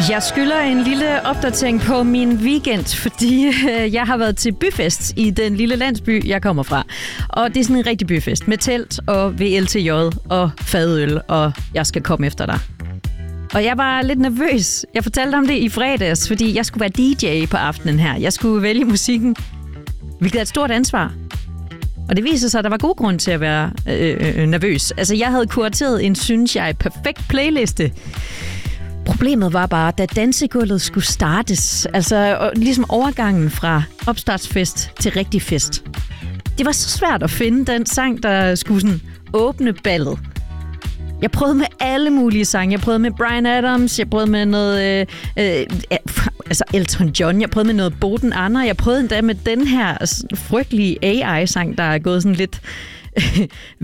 Jeg skylder en lille opdatering på min weekend, fordi jeg har været til byfest i den lille landsby, jeg kommer fra. Og det er sådan en rigtig byfest med telt og VLTJ og fadøl, og jeg skal komme efter dig. Og jeg var lidt nervøs. Jeg fortalte om det i fredags, fordi jeg skulle være DJ på aftenen her. Jeg skulle vælge musikken, hvilket er et stort ansvar. Og det viser sig, at der var god grund til at være nervøs. Altså, jeg havde kurateret en, synes jeg, perfekt playliste. Problemet var bare, da dansegulvet skulle startes, altså ligesom overgangen fra opstartsfest til rigtig fest. Det var så svært at finde den sang, der skulle sådan åbne ballet. Jeg prøvede med alle mulige sange. Jeg prøvede med Bryan Adams, jeg prøvede med noget Elton John, jeg prøvede med noget Boden Anna, jeg prøvede endda med den her frygtelige AI-sang, der er gået sådan lidt